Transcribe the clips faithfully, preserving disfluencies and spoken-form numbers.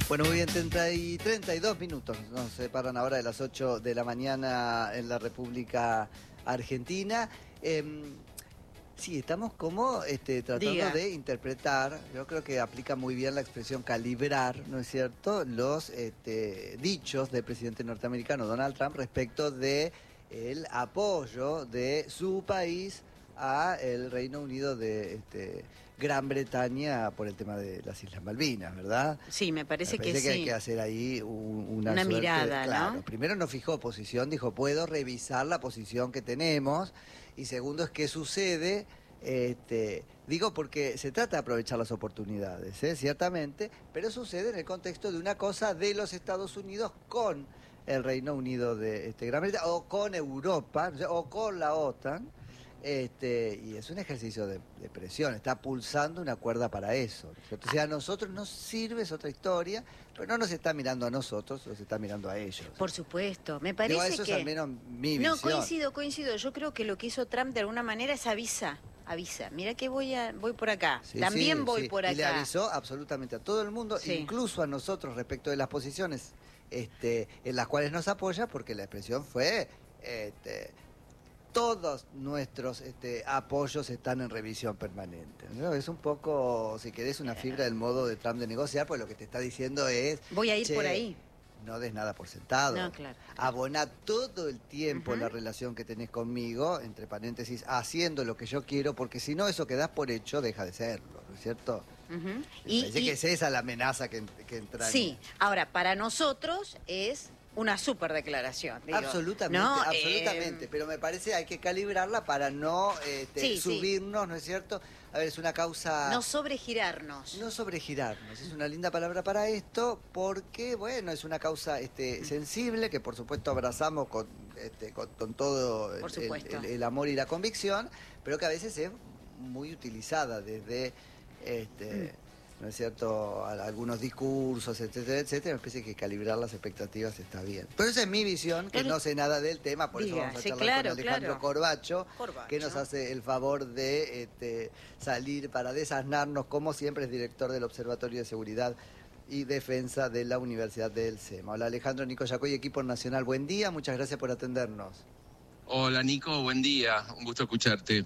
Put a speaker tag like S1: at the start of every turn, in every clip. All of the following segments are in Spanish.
S1: Bueno, muy bien, treinta y treinta y dos minutos nos separan ahora de las ocho de la mañana en la República Argentina. Eh, sí, estamos como este, tratando
S2: Diga.
S1: de interpretar, yo creo que aplica muy bien la expresión calibrar, ¿no es cierto?, los este, dichos del presidente norteamericano Donald Trump respecto de el apoyo de su país a el Reino Unido de este, Gran Bretaña por el tema de las Islas Malvinas, ¿verdad?
S2: Sí, me parece,
S1: me parece
S2: que,
S1: que
S2: sí.
S1: hay que hacer ahí un, una,
S2: Una
S1: suerte,
S2: mirada,
S1: claro.
S2: ¿no?
S1: Primero no fijó posición, dijo, puedo revisar la posición que tenemos. Y segundo es qué sucede. Este, digo porque se trata de aprovechar las oportunidades, ¿eh? Ciertamente, pero sucede en el contexto de una cosa de los Estados Unidos con el Reino Unido de este, Gran Bretaña, o con Europa, o con la OTAN. Este, y es un ejercicio de, de presión, está pulsando una cuerda para eso, ¿cierto? O sea, a nosotros nos sirve, es otra historia, pero no nos está mirando a nosotros, nos está mirando a ellos.
S2: Por supuesto, me parece
S1: Digo, eso
S2: que...
S1: es al menos mi visión.
S2: No, coincido, coincido. Yo creo que lo que hizo Trump de alguna manera es avisa, avisa. Mira que voy a, voy por acá,
S1: Sí,
S2: también
S1: sí,
S2: voy
S1: sí.
S2: por acá.
S1: Y le avisó absolutamente a todo el mundo,
S2: Sí.
S1: incluso a nosotros respecto de las posiciones este, en las cuales nos apoya, porque la expresión fue... Este, todos nuestros este, apoyos están en revisión permanente, ¿no? Es un poco, si querés, una fibra del modo de Trump de negociar, pues lo que te está diciendo es...
S2: Voy a ir
S1: che,
S2: por ahí.
S1: no des nada por sentado.
S2: No, claro, claro.
S1: Abona todo el tiempo
S2: Uh-huh.
S1: la relación que tenés conmigo, entre paréntesis, haciendo lo que yo quiero, porque si no, eso que das por hecho deja de serlo, ¿no es cierto?
S2: Uh-huh.
S1: Me
S2: Y,
S1: parece
S2: y-
S1: que es esa la amenaza que, que entraña.
S2: sí, ahora, para nosotros es una super declaración. Digo,
S1: Absolutamente,
S2: ¿no?
S1: absolutamente,
S2: Eh,
S1: pero me parece hay que calibrarla para no este,
S2: Sí, sí.
S1: subirnos, ¿no es cierto? A ver, es una causa...
S2: no sobregirarnos.
S1: No sobregirarnos, es una linda palabra para esto, porque, bueno, es una causa este, sensible, que por supuesto abrazamos con, este, con, con todo el,
S2: Por supuesto.
S1: el- el amor y la convicción, pero que a veces es muy utilizada desde... Este, ¿no es cierto?, a- algunos discursos, etcétera, etcétera. Me parece que calibrar las expectativas está bien. Pero esa es mi visión, que
S2: El-
S1: no sé nada del tema, por eso
S2: Diga,
S1: vamos a
S2: sí,
S1: charlar
S2: claro,
S1: con Alejandro
S2: claro.
S1: Corbacho,
S2: Corbacho.
S1: que nos hace el favor de este, salir para desasnarnos, como siempre es director del Observatorio de Seguridad y Defensa de la Universidad del SEMA. Hola Alejandro, Nico Yacoy, equipo nacional. Buen día, muchas gracias por atendernos.
S3: Hola Nico, buen día, un gusto escucharte.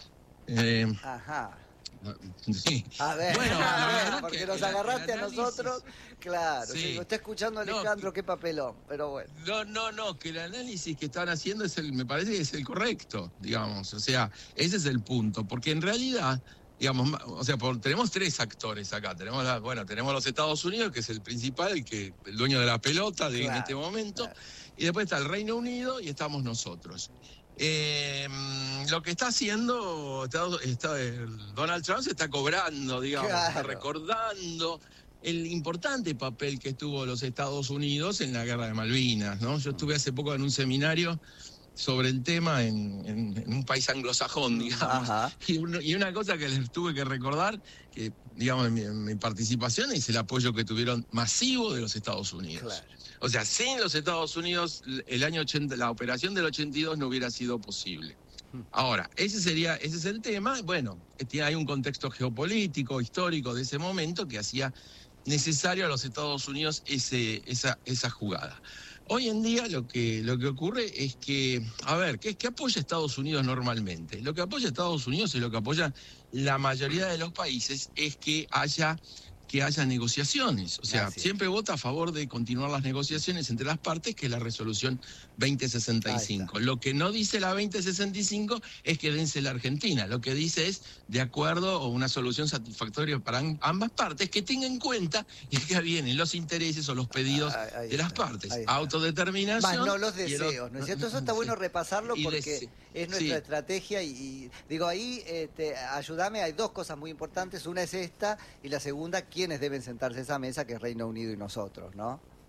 S3: Eh,
S1: Ajá.
S3: sí.
S1: A ver,
S3: Bueno,
S1: a
S3: la
S1: ver,
S3: verdad
S1: porque
S3: que
S1: nos
S3: el-
S1: agarraste
S3: el
S1: a nosotros, claro,
S3: Sí.
S1: sí, lo está escuchando
S3: No,
S1: Alejandro, qué papelón, pero bueno.
S3: No, no, no, que el análisis que están haciendo es el, me parece que es el correcto, digamos. O sea, ese es el punto, porque en realidad, digamos, ma- o sea, por- tenemos tres actores acá. Tenemos la, bueno, tenemos los Estados Unidos, que es el principal, el que, el dueño de la pelota de, en
S1: Claro,
S3: este momento,
S1: claro.
S3: y después está el Reino Unido y estamos nosotros. Eh, lo que está haciendo está, está- el Donald Trump se está cobrando, digamos, está
S1: Claro.
S3: recordando el importante papel que tuvo los Estados Unidos en la guerra de Malvinas, ¿no? Yo estuve hace poco en un seminario sobre el tema en, en- en un país anglosajón, digamos.
S1: Ajá.
S3: Y, uno- y una cosa que les tuve que recordar, que digamos en mi, en mi participación, es el apoyo que tuvieron masivo de los Estados Unidos.
S1: Claro.
S3: O sea, sin los Estados Unidos, el año ochenta, la operación del ochenta y dos no hubiera sido posible. Ahora, ese sería, ese es el tema. Bueno, este, hay un contexto geopolítico, histórico de ese momento que hacía necesario a los Estados Unidos ese, esa, esa jugada. Hoy en día lo que, lo que ocurre es que, a ver, ¿qué, qué apoya Estados Unidos normalmente? Lo que apoya Estados Unidos y lo que apoya la mayoría de los países es que haya que haya negociaciones. O sea,
S1: Así es.
S3: siempre vota a favor de continuar las negociaciones entre las partes, que es la resolución veinte sesenta y
S1: Ahí
S3: cinco.
S1: está.
S3: Lo que no dice la veinte sesenta y cinco es que vence la Argentina. Lo que dice es de acuerdo o una solución satisfactoria para am- ambas partes, que tenga en cuenta y que vienen los intereses o los pedidos
S1: Ahí- ahí
S3: de las
S1: está,
S3: partes.
S1: ahí está.
S3: Autodeterminación.
S1: Más no los
S3: y el
S1: deseos,
S3: otro-
S1: ¿no es cierto? Eso está bueno
S3: Sí.
S1: repasarlo
S3: Y
S1: porque
S3: dese-
S1: es nuestra
S3: sí.
S1: estrategia y, y digo, ahí este, ayúdame, hay dos cosas muy importantes, una es esta y la segunda, quiénes deben sentarse a esa mesa, que es Reino Unido y nosotros, ¿no?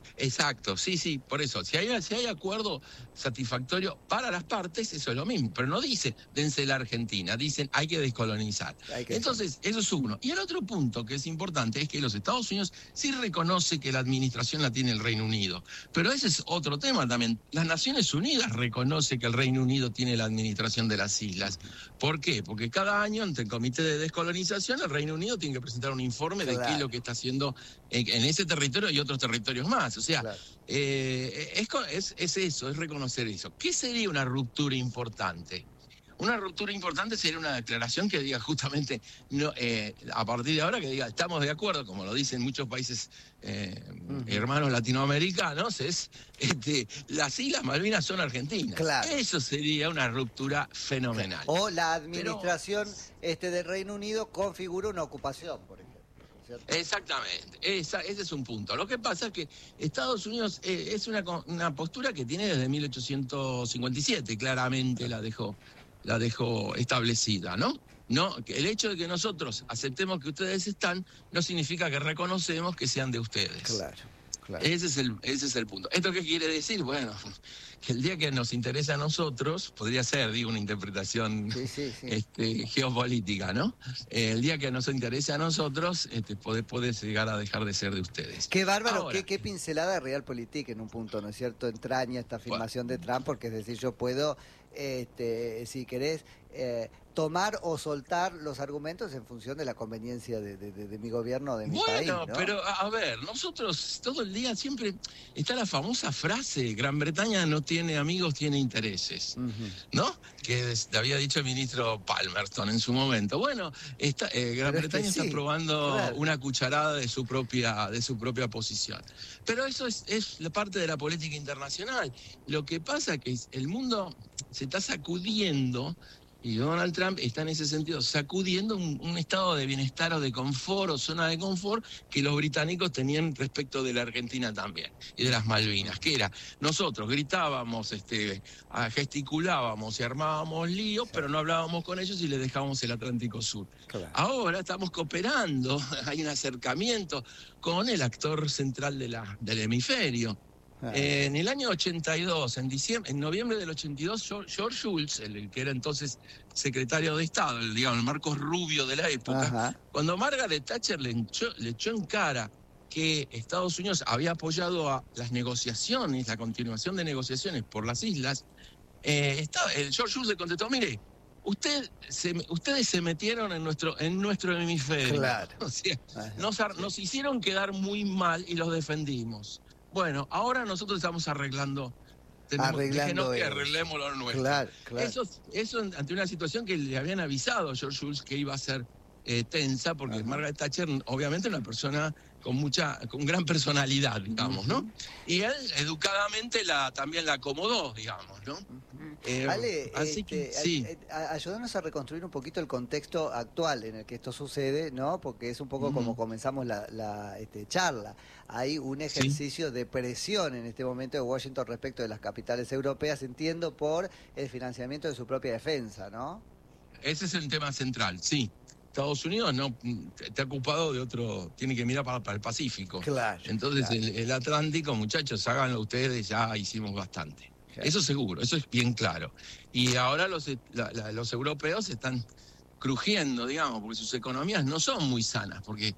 S3: Exacto, sí, sí, por eso. Si hay, si hay acuerdo satisfactorio para las partes, eso es lo mismo. Pero no dice, dense la Argentina, dicen, hay que descolonizar. Hay que Entonces, eso es uno. Y el otro punto que es importante es que los Estados Unidos sí reconoce que la administración la tiene el Reino Unido. Pero ese es otro tema también. Las Naciones Unidas reconoce que el Reino Unido tiene la administración de las islas. ¿Por qué? Porque cada año, ante el Comité de Descolonización, el Reino Unido tiene que presentar un informe claro. de qué es lo que está haciendo en, en ese territorio y otros territorios más. O sea, claro. eh, es, es, es eso, es reconocer eso. ¿Qué sería una ruptura importante? Una ruptura importante sería una declaración que diga justamente, no, eh, a partir de ahora, que diga, estamos de acuerdo, como lo dicen muchos países eh, uh-huh. hermanos latinoamericanos, es este, las Islas Malvinas son argentinas. Claro. Eso sería una ruptura fenomenal.
S1: O la administración Pero, este, del Reino Unido configura una ocupación, por ejemplo. ¿Cierto?
S3: Exactamente, esa, ese es un punto. Lo que pasa es que Estados Unidos eh, es una, una postura que tiene desde mil ochocientos cincuenta y siete, claramente la dejó, la dejó establecida, ¿no? No, el hecho de que nosotros aceptemos que ustedes están no significa que reconocemos que sean de ustedes.
S1: Claro, claro.
S3: Ese es el, ese es el punto. ¿Esto qué quiere decir? Bueno, que el día que nos interesa a nosotros, podría ser, digo, una interpretación sí, sí, sí. Este, geopolítica, ¿no? Eh, el día que nos interese a nosotros, este, puede, puede llegar a dejar de ser de ustedes.
S1: Qué bárbaro, Ahora, qué, qué pincelada de Realpolitik en un punto, ¿no es cierto? Entraña esta afirmación bueno. de Trump, porque es decir, yo puedo, este, si querés, eh, tomar o soltar los argumentos en función de la conveniencia de, de, de, de mi gobierno o de mi
S3: bueno,
S1: país, ¿no?
S3: Pero a ver, nosotros todo el día siempre está la famosa frase, Gran Bretaña no tiene amigos, tiene intereses, uh-huh. ¿no? Que había dicho el ministro Palmerston en su momento. Bueno, está, eh, Gran pero Bretaña es que sí, está probando claro. una cucharada de su propia, de su propia posición. Pero eso es, es la parte de la política internacional. Lo que pasa es que el mundo se está sacudiendo. Y Donald Trump está en ese sentido sacudiendo un, un estado de bienestar o de confort o zona de confort que los británicos tenían respecto de la Argentina también y de las Malvinas, que era, nosotros gritábamos, este, gesticulábamos y armábamos líos, pero no hablábamos con ellos y les dejábamos el Atlántico Sur. Claro. Ahora estamos cooperando, hay un acercamiento con el actor central de la, del hemisferio. Ah. Eh, en el año ochenta y dos, en diciembre, en noviembre del ochenta y dos, George Shultz, el, el que era entonces secretario de Estado, el, digamos, el Marcos Rubio de la época, Ajá. cuando Margaret Thatcher le echó, le echó en cara que Estados Unidos había apoyado a las negociaciones, la continuación de negociaciones por las islas, eh, estaba, el George Shultz le contestó, mire, usted se, ustedes se metieron en nuestro, en nuestro hemisferio.
S1: Claro.
S3: O sea, nos, nos hicieron quedar muy mal y los defendimos. Bueno, ahora nosotros estamos arreglando, tenemos,
S1: arreglando
S3: que arreglemos lo nuestro.
S1: Claro, claro.
S3: Eso, eso ante una situación que le habían avisado a George Shultz que iba a ser eh, tensa, porque Ajá. Margaret Thatcher, obviamente, una persona con mucha, con gran personalidad, digamos, uh-huh. ¿no? Y él educadamente la, también la acomodó, digamos, ¿no?
S1: Uh-huh. eh, Ale, así este, que, sí. a, a, ayúdanos a reconstruir un poquito el contexto actual en el que esto sucede, ¿no? Porque es un poco uh-huh. como comenzamos la, la este, charla. Hay un ejercicio sí. de presión en este momento de Washington respecto de las capitales europeas, entiendo, por el financiamiento de su propia defensa, ¿no?
S3: Ese es el tema central, sí. Estados Unidos no está ocupado de otro, tiene que mirar para, para el Pacífico.
S1: Claro.
S3: Entonces
S1: claro.
S3: El, el Atlántico, muchachos, háganlo ustedes, ya hicimos bastante. Claro. Eso seguro, eso es bien claro. Y ahora los, la, la, los europeos están crujiendo, digamos, porque sus economías no son muy sanas, porque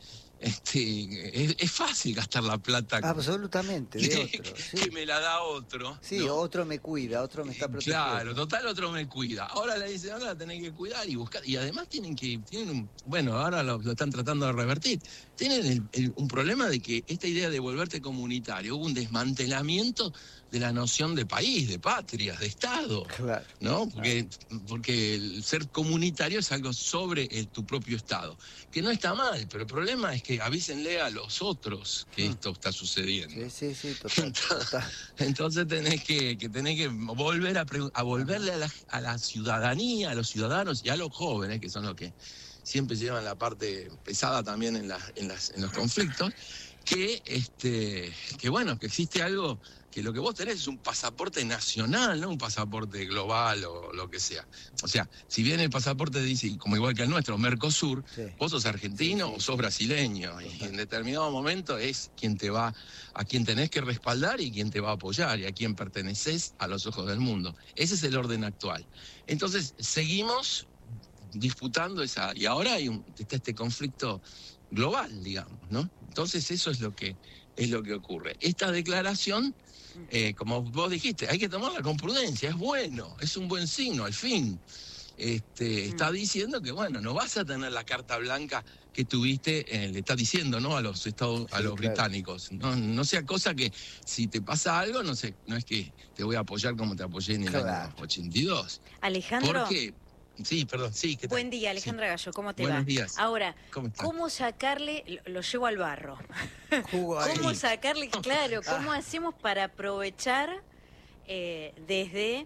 S3: este es, es fácil gastar la plata.
S1: Absolutamente, de otro.
S3: Sí. Que me la da otro.
S1: Sí,
S3: ¿no?
S1: Otro me cuida, otro me está protegiendo.
S3: Claro, total, otro me cuida. Ahora le dicen, ahora la tenés que cuidar y buscar. Y además tienen que, tienen un, bueno, ahora lo, lo están tratando de revertir. Tienen el, el, un problema de que esta idea de volverte comunitario, hubo un desmantelamiento de la noción de país, de patria, de Estado.
S1: Claro.
S3: ¿No? Porque, claro. porque el ser comunitario es algo sobre el, tu propio Estado. Que no está mal, pero el problema es que avísenle a los otros que mm. esto está sucediendo.
S1: Sí, sí, sí, total.
S3: Entonces,
S1: total.
S3: entonces tenés que, que tenés que volver a, a volverle a la, a la ciudadanía, a los ciudadanos y a los jóvenes, que son los que siempre llevan la parte pesada también en, la, en, las, en los conflictos, que, este, que bueno, que existe algo, que lo que vos tenés es un pasaporte nacional, no un pasaporte global o lo que sea. O sea, si bien el pasaporte dice, como igual que el nuestro, Mercosur, sí. vos sos argentino sí, sí, o sos brasileño, y en determinado momento es quien te va, a quien tenés que respaldar y quien te va a apoyar, y a quien perteneces a los ojos del mundo. Ese es el orden actual. Entonces, seguimos disputando esa, y ahora hay un, está este conflicto global, digamos, ¿no? Entonces eso es lo que, es lo que ocurre. Esta declaración, eh, como vos dijiste, hay que tomarla con prudencia, es bueno, es un buen signo, al fin. Este, mm. Está diciendo que, bueno, no vas a tener la carta blanca que tuviste, eh, le está diciendo, ¿no?, a los Estados, a los sí, británicos. Claro. No, no sea cosa que si te pasa algo, no sé, no es que te voy a apoyar como te apoyé en el claro. año ochenta y dos.
S2: Alejandro.
S3: ¿Por qué? Sí, perdón, sí. ¿Qué tal?
S2: Buen día, Alejandra sí. Gallo, ¿cómo te
S3: Buenos
S2: va?
S3: días.
S2: Ahora, ¿cómo, ¿cómo sacarle, lo, lo llevo al barro,
S1: ¿cómo
S2: sacarle, claro, cómo hacemos para aprovechar eh, desde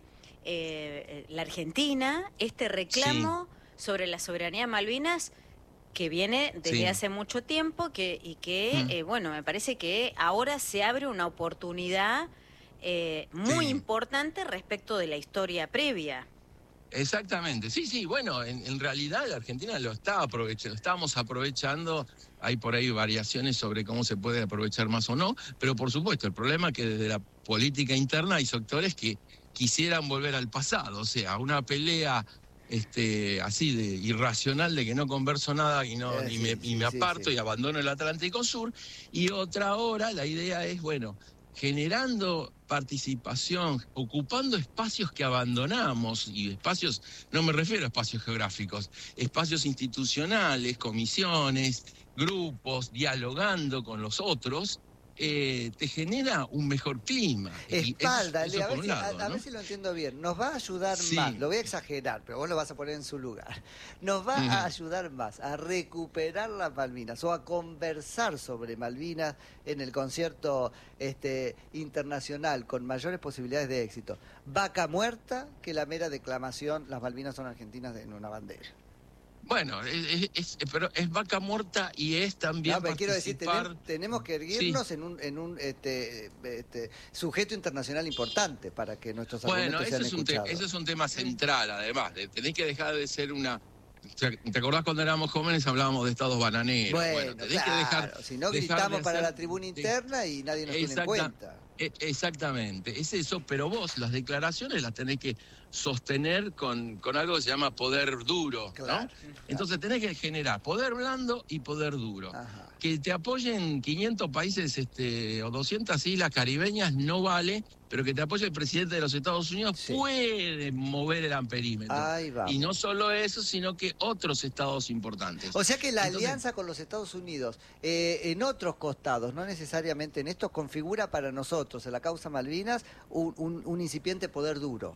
S2: eh, la Argentina este reclamo sí. sobre la soberanía de Malvinas que viene desde sí. hace mucho tiempo que, y que, mm. eh, bueno, me parece que ahora se abre una oportunidad eh, muy sí. importante respecto de la historia previa?
S3: Exactamente, sí, sí, bueno, en, en realidad la Argentina lo está aprovechando, estamos aprovechando, hay por ahí variaciones sobre cómo se puede aprovechar más o no, pero por supuesto, el problema es que desde la política interna hay sectores que quisieran volver al pasado, o sea, una pelea este, así de irracional de que no converso nada y, no, eh, y, me, sí, y me aparto sí, sí. y abandono el Atlántico Sur, y otra ahora la idea es, bueno, generando participación, ocupando espacios que abandonamos, y espacios, no me refiero a espacios geográficos, espacios institucionales, comisiones, grupos, dialogando con los otros, eh, te genera un mejor clima.
S1: Espalda, eso, eso a, ver si, lado, a, a ¿no? ver si lo entiendo bien. Nos va a ayudar sí. más, lo voy a exagerar, pero vos lo vas a poner en su lugar. Nos va uh-huh. a ayudar más a recuperar las Malvinas o a conversar sobre Malvinas en el concierto este, internacional con mayores posibilidades de éxito. Vaca muerta que la mera declamación, las Malvinas son argentinas en una bandera.
S3: Bueno, es, es, pero es vaca muerta y es también.
S1: No, pero quiero decir,
S3: participar...
S1: tenemos, tenemos que erguirnos sí. en un, en un este, este, sujeto internacional importante para que nuestros argumentos
S3: bueno,
S1: sean
S3: eso es
S1: escuchados.
S3: Bueno, eso es un tema central, además. De, tenés que dejar de ser una... ¿Te acordás cuando éramos jóvenes hablábamos de estados bananeros?
S1: Bueno,
S3: bueno tenés
S1: claro,
S3: que dejar,
S1: si no gritamos para la tribuna interna de... y nadie nos Exacta... tiene en cuenta.
S3: Exactamente, es eso, pero vos las declaraciones las tenés que sostener con, con algo que se llama poder duro, claro, ¿no? Claro. Entonces tenés que generar poder blando y poder duro. Ajá. Que te apoyen quinientos países este, o doscientas islas caribeñas no vale, pero que te apoye el presidente de los Estados Unidos sí. puede mover el amperímetro.
S1: Ahí vamos.
S3: Y no solo eso, sino que otros estados importantes.
S1: O sea que la Entonces, alianza con los Estados Unidos eh, en otros costados, no necesariamente en estos, configura para nosotros, en la causa Malvinas, un, un, un incipiente poder duro.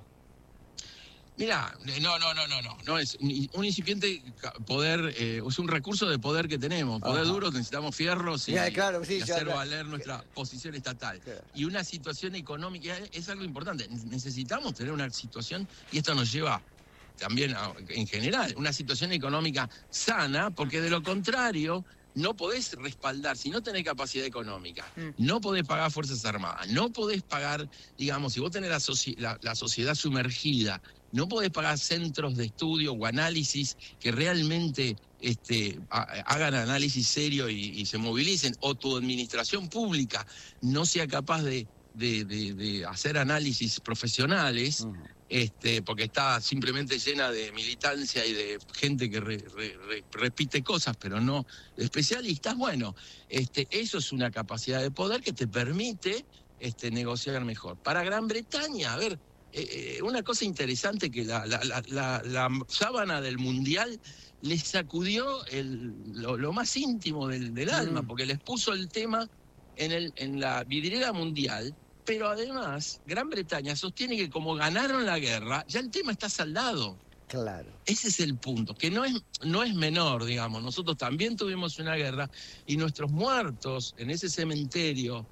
S3: Mirá, no, no, no, no, no, no es un incipiente poder, eh, es un recurso de poder que tenemos, poder Ajá. duro, necesitamos fierros y, ya, claro, sí, y hacer ya, valer nuestra posición estatal. Claro. Y una situación económica es algo importante, necesitamos tener una situación, y esto nos lleva también a, en general, una situación económica sana, porque de lo contrario... No podés respaldar, si no tenés capacidad económica, mm. no podés pagar Fuerzas Armadas, no podés pagar, digamos, si vos tenés la, soci la, la sociedad sumergida, no podés pagar centros de estudio o análisis que realmente este, ha, hagan análisis serio y, y se movilicen, o tu administración pública no sea capaz de, de, de, de hacer análisis profesionales, mm. Este, porque está simplemente llena de militancia y de gente que re, re, re, repite cosas, pero no de especialistas. Bueno, este, eso es una capacidad de poder que te permite este, negociar mejor. Para Gran Bretaña, a ver, eh, una cosa interesante que la, la, la, la, la sábana del Mundial les sacudió el, lo, lo más íntimo del, del alma, mm. porque les puso el tema en, el, en la vidriera mundial. Pero además, Gran Bretaña sostiene que como ganaron la guerra, ya el tema está saldado.
S1: Claro.
S3: Ese es el punto, que no es, no es menor, digamos. Nosotros también tuvimos una guerra y nuestros muertos en ese cementerio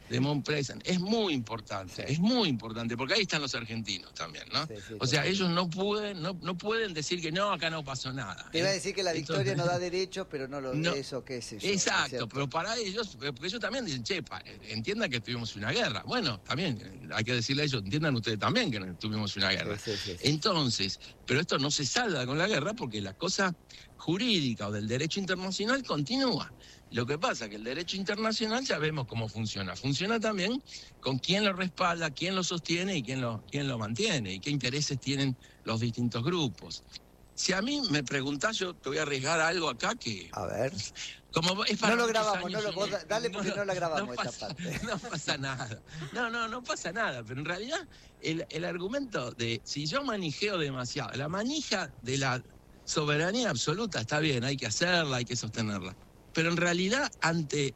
S3: de Mount Pleasant. Es muy importante, sí. es muy importante, porque ahí están los argentinos también, ¿no? Sí, sí, o sea, sí. ellos no pueden, no, no pueden decir que no, acá no pasó nada.
S1: Te iba a decir que la victoria Entonces, no da derechos, pero no lo no, eso, qué sé yo.
S3: Exacto, pero para ellos, porque ellos también dicen, che, pa, entiendan que tuvimos una guerra. Bueno, también hay que decirle a ellos, entiendan ustedes también que tuvimos una guerra. Sí, sí, sí, sí. Entonces, pero esto no se salda con la guerra porque la cosa jurídica o del derecho internacional continúa. Lo que pasa es que el derecho internacional ya vemos cómo funciona. Funciona también con quién lo respalda, quién lo sostiene y quién lo, quién lo mantiene y qué intereses tienen los distintos grupos. Si a mí me preguntás, yo te voy a arriesgar algo acá que...
S1: A ver...
S3: Como es para
S1: no lo grabamos, no lo, vos, dale porque no, no la grabamos
S3: no
S1: esta
S3: pasa,
S1: parte.
S3: No pasa nada. No, no, no pasa nada. Pero en realidad el, el argumento de si yo manijeo demasiado, la manija de la soberanía absoluta está bien, hay que hacerla, hay que sostenerla. Pero en realidad, ante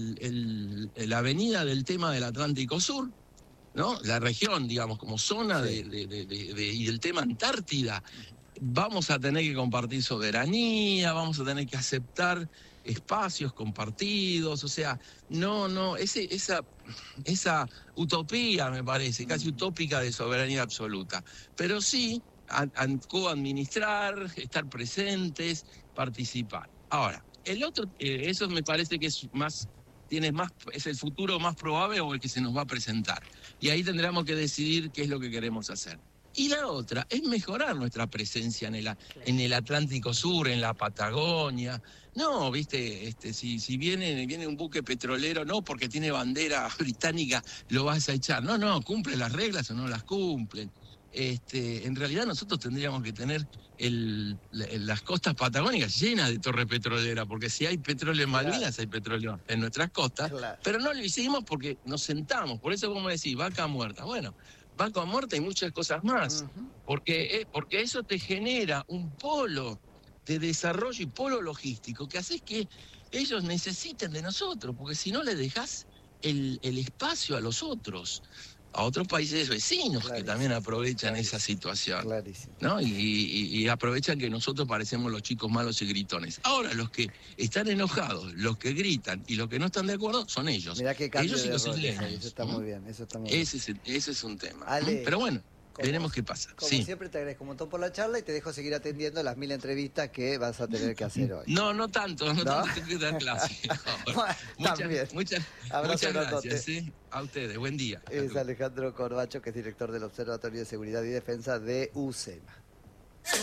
S3: el, el, la avenida del tema del Atlántico Sur, ¿no? La región, digamos, como zona sí. de, de, de, de, y el tema Antártida, vamos a tener que compartir soberanía, vamos a tener que aceptar espacios compartidos, o sea, no, no, ese, esa, esa utopía, me parece, casi utópica de soberanía absoluta. Pero sí, a, a, coadministrar, estar presentes, participar. Ahora, el otro, eh, eso me parece que es más, tiene más, es el futuro más probable o el que se nos va a presentar. Y ahí tendremos que decidir qué es lo que queremos hacer. Y la otra es mejorar nuestra presencia en el, en el Atlántico Sur, en la Patagonia. No, viste, este, si, si viene, viene un buque petrolero, no porque tiene bandera británica lo vas a echar. No, no, cumple las reglas o no las cumplen. Este, en realidad nosotros tendríamos que tener el, las costas patagónicas llenas de torre petrolera, porque si hay petróleo en Malvinas, claro. hay petróleo en nuestras costas, claro. pero no lo hicimos porque nos sentamos. Por eso, como decís, vaca muerta. Bueno, vaca muerta y muchas cosas más, uh-huh. porque, eh, porque eso te genera un polo de desarrollo y polo logístico que haces que ellos necesiten de nosotros, porque si no le dejás el, el espacio a los otros, a otros países vecinos Clarísimo. que también aprovechan Clarísimo. esa situación, Clarísimo. ¿no? Y, y, y aprovechan que nosotros parecemos los chicos malos y gritones. Ahora, los que están enojados, los que gritan y los que no están de acuerdo son ellos.
S1: Mirá qué cambio
S3: ellos
S1: de
S3: y los
S1: rol,
S3: isleños.
S1: Eso está muy bien, eso está muy bien.
S3: Ese es, ese es un tema.
S1: Ale,
S3: pero bueno,
S1: como,
S3: veremos qué pasa.
S1: Como
S3: sí.
S1: siempre te agradezco un montón por la charla y te dejo seguir atendiendo las mil entrevistas que vas a tener que hacer hoy.
S3: No, no tanto, no, ¿No? tanto tengo que dar clase. Bueno, muchas,
S1: También.
S3: muchas, muchas gracias, ¿eh? A ustedes, buen día.
S1: Es Alejandro Corbacho, que es director del Observatorio de Seguridad y Defensa de UCEMA.